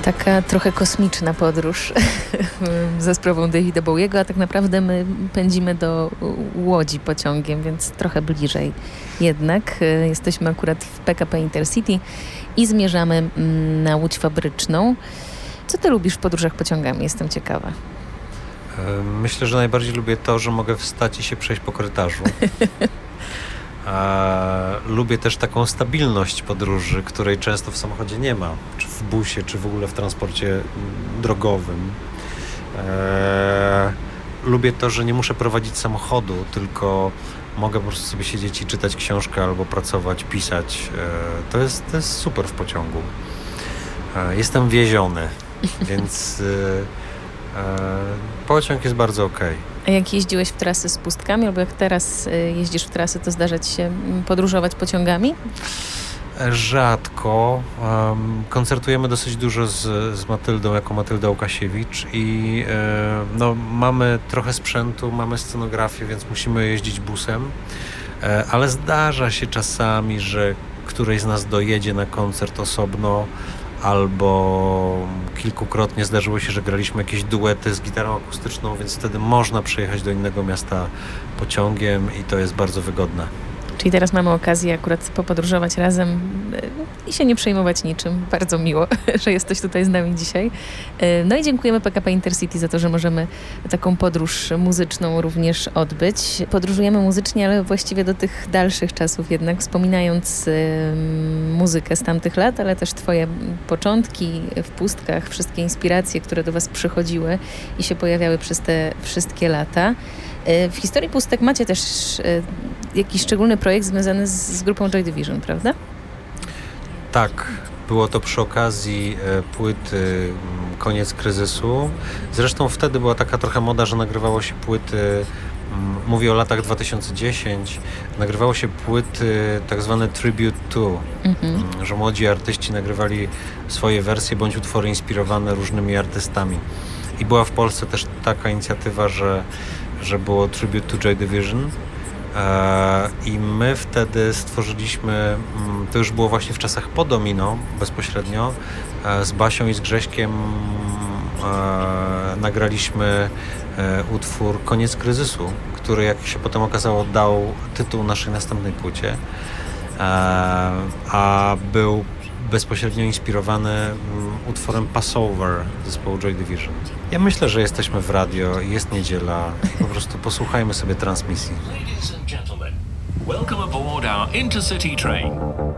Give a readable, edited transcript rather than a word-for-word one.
Taka trochę kosmiczna podróż za sprawą Davida Bowiego, a tak naprawdę my pędzimy do Łodzi pociągiem, więc trochę bliżej jednak. Jesteśmy akurat w PKP Intercity i zmierzamy na Łódź Fabryczną. Co ty lubisz w podróżach pociągami? Jestem ciekawa. Myślę, że najbardziej lubię to, że mogę wstać i się przejść po korytarzu. Lubię też taką stabilność podróży, której często w samochodzie nie ma, czy w busie, czy w ogóle w transporcie drogowym. Lubię to, że nie muszę prowadzić samochodu, tylko mogę po prostu sobie siedzieć i czytać książkę albo pracować, pisać. To jest super w pociągu. Jestem wieziony, więc pociąg jest bardzo okej. A jak jeździłeś w trasy z pustkami, albo jak teraz jeździsz w trasy, to zdarza ci się podróżować pociągami? Rzadko. Koncertujemy dosyć dużo z Matyldą, jako Matylda Łukasiewicz i mamy trochę sprzętu, mamy scenografię, więc musimy jeździć busem, ale zdarza się czasami, że któryś z nas dojedzie na koncert osobno, albo kilkukrotnie zdarzyło się, że graliśmy jakieś duety z gitarą akustyczną, więc wtedy można przyjechać do innego miasta pociągiem i to jest bardzo wygodne. Czyli teraz mamy okazję akurat popodróżować razem i się nie przejmować niczym. Bardzo miło, że jesteś tutaj z nami dzisiaj. No i dziękujemy PKP Intercity za to, że możemy taką podróż muzyczną również odbyć. Podróżujemy muzycznie, ale właściwie do tych dalszych czasów jednak, wspominając muzykę z tamtych lat, ale też twoje początki w pustkach, wszystkie inspiracje, które do was przychodziły i się pojawiały przez te wszystkie lata. W historii pustek macie też jakiś szczególny projekt związany z grupą Joy Division, prawda? Tak, było to przy okazji płyty Koniec kryzysu. Zresztą wtedy była taka trochę moda, że nagrywało się płyty, mówię o latach 2010, nagrywało się płyty tak zwane tribute to, że młodzi artyści nagrywali swoje wersje bądź utwory inspirowane różnymi artystami. I była w Polsce też taka inicjatywa, że było Tribute to Joy Division i my wtedy stworzyliśmy, to już było właśnie w czasach po Domino bezpośrednio, z Basią i z Grześkiem nagraliśmy utwór Koniec kryzysu, który, jak się potem okazało, dał tytuł naszej następnej płycie, a był bezpośrednio inspirowany utworem Passover zespołu Joy Division. Ja myślę, że jesteśmy w radio, jest niedziela i po prostu posłuchajmy sobie transmisji. Ladies and gentlemen, welcome aboard our Intercity train.